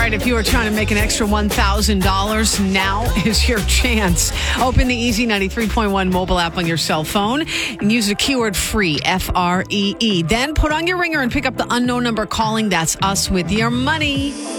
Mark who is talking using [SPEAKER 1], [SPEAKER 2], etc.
[SPEAKER 1] right, if you are trying to make an extra $1,000, now is your chance. Open the Easy 93.1 mobile app on your cell phone and use the keyword FREE, F-R-E-E. Then put on your ringer and pick up the unknown number calling. That's us with your money.